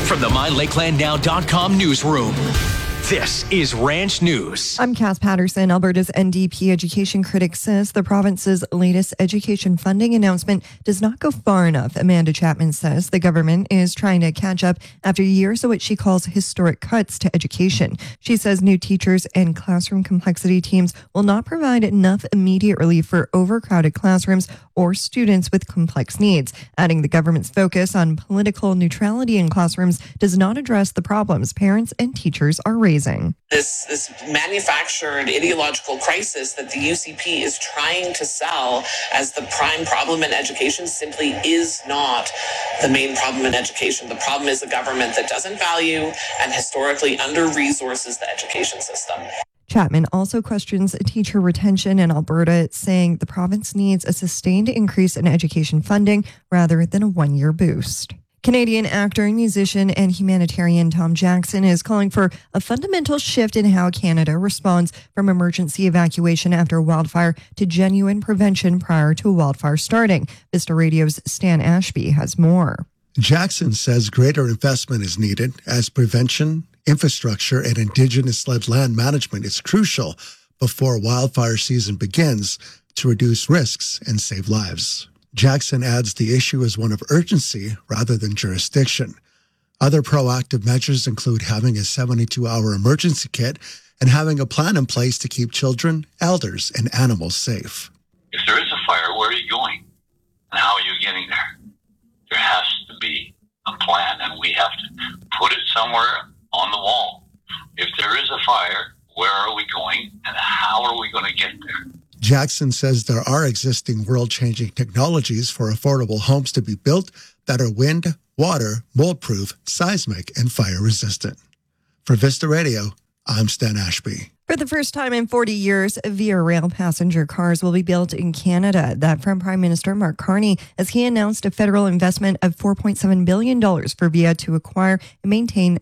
From the MyLakelandNow.com newsroom, this is Ranch News. I'm Cass Patterson. Alberta's NDP education critic says the province's latest education funding announcement does not go far enough. Amanda Chapman says the government is trying to catch up after years of what she calls historic cuts to education. She says new teachers and classroom complexity teams will not provide enough immediate relief for overcrowded classrooms or students with complex needs, adding the government's focus on political neutrality in classrooms does not address the problems parents and teachers are raising. This manufactured ideological crisis that the UCP is trying to sell as the prime problem in education simply is not the main problem in education. The problem is a government that doesn't value and historically under-resources the education system. Chapman also questions teacher retention in Alberta, saying the province needs a sustained increase in education funding rather than a one-year boost. Canadian actor, musician, and humanitarian Tom Jackson is calling for a fundamental shift in how Canada responds from emergency evacuation after wildfire to genuine prevention prior to a wildfire starting. Vista Radio's Stan Ashby has more. Jackson says greater investment is needed as prevention, infrastructure, and Indigenous-led land management is crucial before wildfire season begins to reduce risks and save lives. Jackson adds the issue is one of urgency rather than jurisdiction. Other proactive measures include having a 72-hour emergency kit and having a plan in place to keep children, elders, and animals safe. If there is a fire, where are you going? And how are you getting there? There has to be a plan, and we have to put it somewhere on the wall. If there is a fire, where are we going, and how are we going to get there? Jackson says there are existing world-changing technologies for affordable homes to be built that are wind, water, mold-proof, seismic, and fire-resistant. For Vista Radio, I'm Stan Ashby. For the first time in 40 years, Via Rail passenger cars will be built in Canada. That from Prime Minister Mark Carney as he announced a federal investment of $4.7 billion for Via to acquire and maintain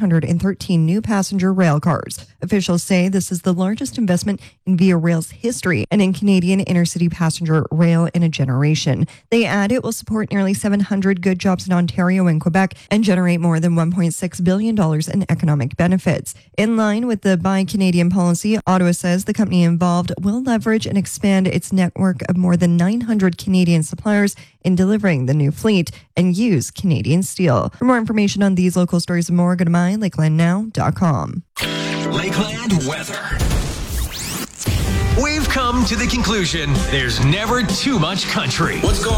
313 new passenger rail cars. Officials say this is the largest investment in Via Rail's history and in Canadian intercity passenger rail in a generation. They add it will support nearly 700 good jobs in Ontario and Quebec and generate more than $1.6 billion in economic benefits. In line with the Buy Canadian policy, Ottawa says the company involved will leverage and expand its network of more than 900 Canadian suppliers in delivering the new fleet and use Canadian steel. For more information on these local stories and more, go to MyLakelandNow.com. Lakeland weather. We've come to the conclusion there's never too much country. What's going